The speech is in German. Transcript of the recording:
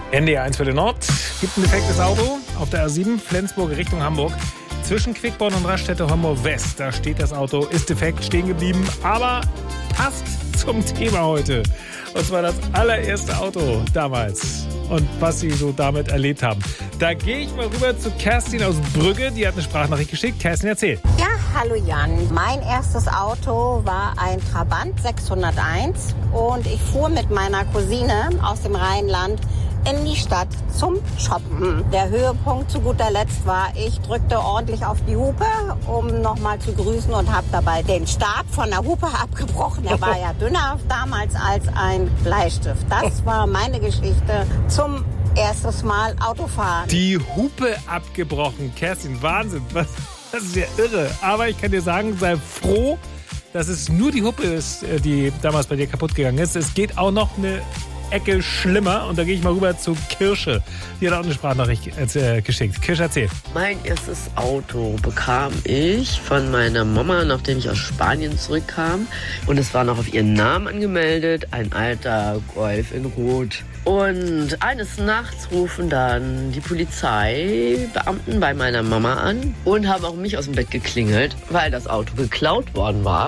NDR 1 für den Nord. Gibt ein defektes Auto auf der A7 Flensburg Richtung Hamburg. Zwischen Quickborn und Raststätte Homburg West. Da steht das Auto, ist defekt, stehen geblieben, aber passt zum Thema heute. Und zwar das allererste Auto damals und was Sie so damit erlebt haben. Da gehe ich mal rüber zu Kerstin aus Brügge. Die hat eine Sprachnachricht geschickt. Kerstin, erzähl. Ja, hallo Jan. Mein erstes Auto war ein Trabant 601 und ich fuhr mit meiner Cousine aus dem Rheinland in die Stadt zum Shoppen. Der Höhepunkt zu guter Letzt war, ich drückte ordentlich auf die Hupe, um nochmal zu grüßen und habe dabei den Stab von der Hupe abgebrochen. Der war ja dünner damals als ein Bleistift. Das war meine Geschichte zum erstes Mal Autofahren. Die Hupe abgebrochen. Kerstin, Wahnsinn. Das ist ja irre. Aber ich kann dir sagen, sei froh, dass es nur die Hupe ist, die damals bei dir kaputt gegangen ist. Es geht auch noch eine Ecke schlimmer. Und da gehe ich mal rüber zu Kirsche. Die hat auch eine Sprachnachricht geschickt. Kirsche, erzähl. Mein erstes Auto bekam ich von meiner Mama, nachdem ich aus Spanien zurückkam. Und es war noch auf ihren Namen angemeldet. Ein alter Golf in Rot. Und eines Nachts rufen dann die Polizeibeamten bei meiner Mama an und haben auch mich aus dem Bett geklingelt, weil das Auto geklaut worden war.